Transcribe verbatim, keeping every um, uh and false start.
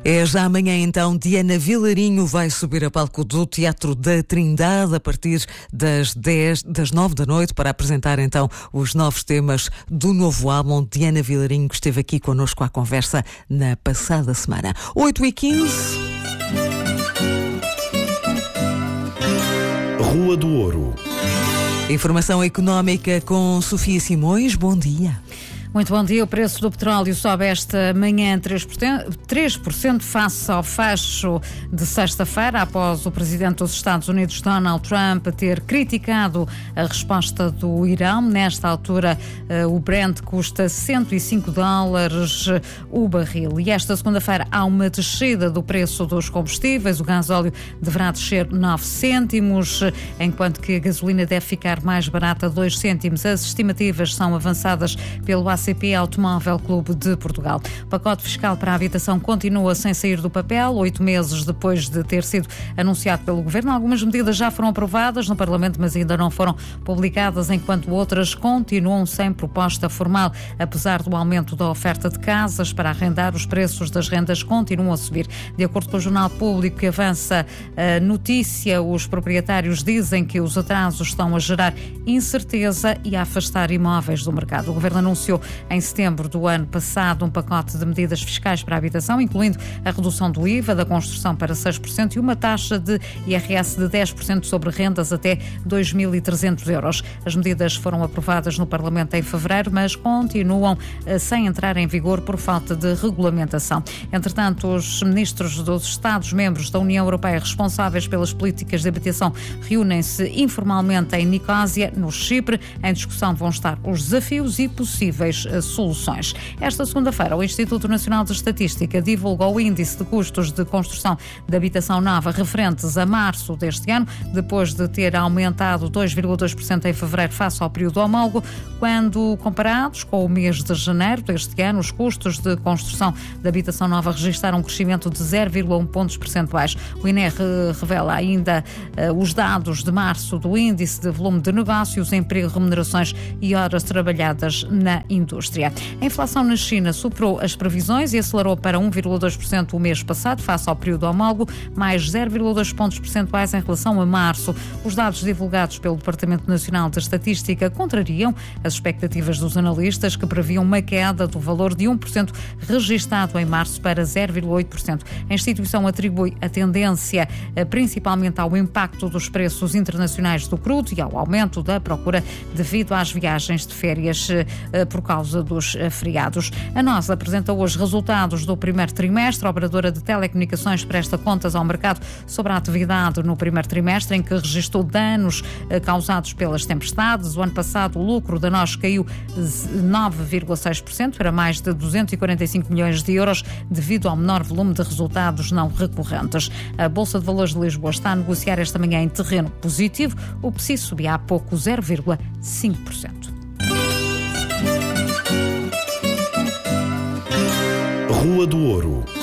É já amanhã então, Diana Vilarinho vai subir a palco do Teatro da Trindade a partir das dez, das nove da noite para apresentar então os novos temas do novo álbum. Diana Vilarinho, que esteve aqui connosco à conversa na passada semana. oito e quinze. Rua do Ouro. Informação económica com Sofia Simões. Bom dia. Muito bom dia. O preço do petróleo sobe esta manhã três por cento, três por cento face ao fecho de sexta-feira, após o presidente dos Estados Unidos, Donald Trump, ter criticado a resposta do Irão. Nesta altura, o Brent custa cento e cinco dólares o barril. E esta segunda-feira há uma descida do preço dos combustíveis. O gasóleo deverá descer nove cêntimos, enquanto que a gasolina deve ficar mais barata dois cêntimos. As estimativas são avançadas pelo A C P Automóvel Clube de Portugal. O pacote fiscal para a habitação continua sem sair do papel, oito meses depois de ter sido anunciado pelo Governo. Algumas medidas já foram aprovadas no Parlamento, mas ainda não foram publicadas, enquanto outras continuam sem proposta formal. Apesar do aumento da oferta de casas para arrendar, os preços das rendas continuam a subir. De acordo com o Jornal Público, que avança a notícia, os proprietários dizem que os atrasos estão a gerar incerteza e a afastar imóveis do mercado. O Governo anunciou em setembro do ano passado um pacote de medidas fiscais para a habitação, incluindo a redução do I V A da construção para seis por cento e uma taxa de I R S de dez por cento sobre rendas até dois mil e trezentos euros. As medidas foram aprovadas no Parlamento em fevereiro, mas continuam sem entrar em vigor por falta de regulamentação. Entretanto, os ministros dos Estados-membros da União Europeia responsáveis pelas políticas de habitação reúnem-se informalmente em Nicósia, no Chipre. Em discussão vão estar os desafios e possíveis soluções. Esta segunda-feira, o Instituto Nacional de Estatística divulgou o índice de custos de construção de habitação nova referentes a março deste ano, depois de ter aumentado dois vírgula dois por cento em fevereiro face ao período homólogo. Quando comparados com o mês de janeiro deste ano, os custos de construção de habitação nova registraram um crescimento de zero vírgula um pontos percentuais. O I N E R revela ainda uh, os dados de março do índice de volume de negócios, emprego, remunerações e horas trabalhadas na indústria. A inflação na China superou as previsões e acelerou para um vírgula dois por cento o mês passado, face ao período homólogo, mais zero vírgula dois pontos percentuais em relação a março. Os dados divulgados pelo Departamento Nacional de Estatística contrariam as expectativas dos analistas, que previam uma queda do valor de um por cento registado em março para zero vírgula oito por cento. A instituição atribui a tendência principalmente ao impacto dos preços internacionais do crudo e ao aumento da procura devido às viagens de férias por causa dos feriados. A NOS apresenta hoje resultados do primeiro trimestre. A operadora de telecomunicações presta contas ao mercado sobre a atividade no primeiro trimestre, em que registrou danos causados pelas tempestades. O ano passado, o lucro da NOS caiu nove vírgula seis por cento para mais de duzentos e quarenta e cinco milhões de euros, devido ao menor volume de resultados não recorrentes. A Bolsa de Valores de Lisboa está a negociar esta manhã em terreno positivo. O P S I subia há pouco zero vírgula cinco por cento. Rua do Ouro.